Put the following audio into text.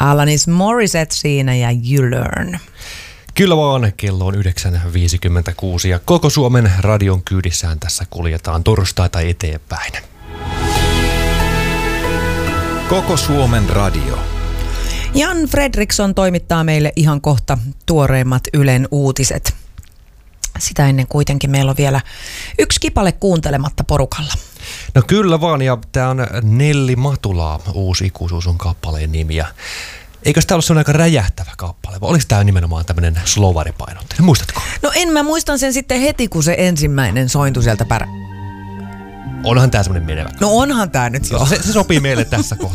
Alanis Morissette siinä ja You Learn. Kyllä vaan, kello on 9.56 ja koko Suomen radion kyydissään tässä kuljetaan torstaita eteenpäin. Koko Suomen radio. Jan Fredriksson toimittaa meille ihan kohta tuoreimmat Ylen uutiset. Sitä ennen kuitenkin meillä on vielä yksi kipale kuuntelematta porukalla. No kyllä vaan, ja tää on Nelli Matulaa, Uusi ikuisuus on kappaleen nimi. Ja eikö tämä ole sellainen aika räjähtävä kappale, vai oliko tämä nimenomaan tämmöinen slowaripainotteinen? Muistatko? No mä muistan sen sitten heti, kun se ensimmäinen sointui sieltä Onhan tämä semmoinen menevä. No onhan tämä nyt jo. Se sopii meille tässä kohtaa.